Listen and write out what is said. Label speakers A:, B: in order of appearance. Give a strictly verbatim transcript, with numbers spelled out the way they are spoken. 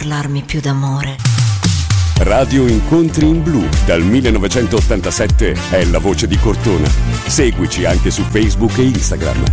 A: parlarmi più d'amore.
B: Radio Incontri in Blu dal millenovecentottantasette è la voce di Cortona. Seguici anche su Facebook e Instagram.